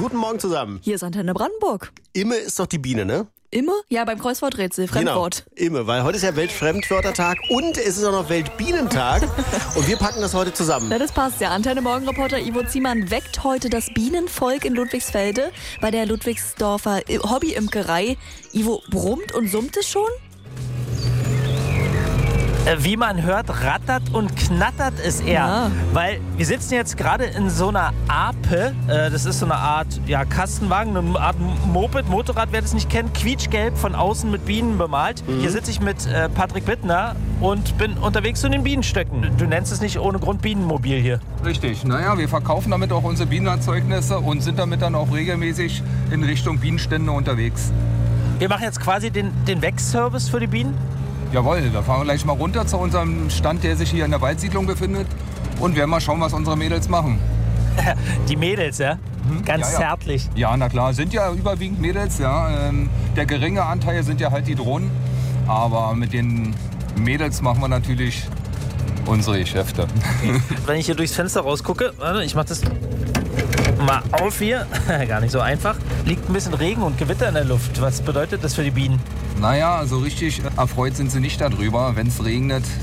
guten Morgen zusammen. Hier ist Antenne Brandenburg. Imme ist doch die Biene, ne? Imme? Ja, beim Kreuzworträtsel, Fremdwort. Genau, Imme, weil heute ist ja Weltfremdwörtertag und es ist auch noch Weltbienentag und wir packen das heute zusammen. Ja, das passt ja. Antenne-Morgenreporter Ivo Ziemann weckt heute das Bienenvolk in Ludwigsfelde bei der Ludwigsdorfer Hobbyimkerei. Ivo, brummt und summt es schon? Wie man hört, rattert und knattert es eher. Ja. Weil wir sitzen jetzt gerade in so einer Ape. Das ist so eine Art Kastenwagen, eine Art Moped, Motorrad, wer das nicht kennt. Quietschgelb, von außen mit Bienen bemalt. Hier sitze ich mit Patrick Bittner und bin unterwegs zu den Bienenstöcken. Du nennst es nicht ohne Grund Bienenmobil hier. Richtig. Naja, wir verkaufen damit auch unsere Bienenerzeugnisse und sind damit dann auch regelmäßig in Richtung Bienenstände unterwegs. Wir machen jetzt quasi den Wegservice für die Bienen. Jawohl, da fahren wir gleich mal runter zu unserem Stand, der sich hier in der Waldsiedlung befindet. Und werden mal schauen, was unsere Mädels machen. Die Mädels, ja? Ganz Ja. zärtlich. Ja, na klar, sind ja überwiegend Mädels. Ja. Der geringe Anteil sind ja halt die Drohnen. Aber mit den Mädels machen wir natürlich unsere Geschäfte. Wenn ich hier durchs Fenster rausgucke, warte, ich mach das mal auf hier, gar nicht so einfach, liegt ein bisschen Regen und Gewitter in der Luft. Was bedeutet das für die Bienen? Naja, so richtig erfreut sind sie nicht darüber, wenn es regnet.